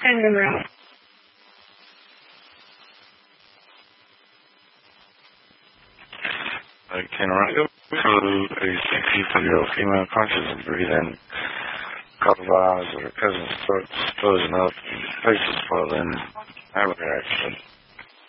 And numero. Can I go to a 63-year-old female conscious and breathe in? A couple of eyes with her cousin's throat closing up, faces falling, having a reaction.